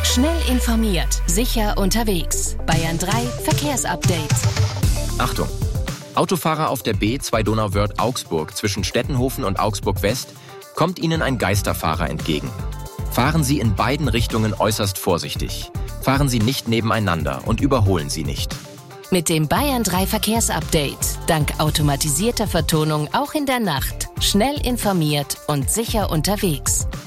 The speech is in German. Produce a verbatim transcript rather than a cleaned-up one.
Schnell informiert, sicher unterwegs. Bayern drei Verkehrsupdate. Achtung! Autofahrer auf der B zwei Donauwörth Augsburg zwischen Stettenhofen und Augsburg West kommt Ihnen ein Geisterfahrer entgegen. Fahren Sie in beiden Richtungen äußerst vorsichtig. Fahren Sie nicht nebeneinander und überholen Sie nicht. Mit dem Bayern drei Verkehrsupdate, dank automatisierter Vertonung auch in der Nacht. Schnell informiert und sicher unterwegs.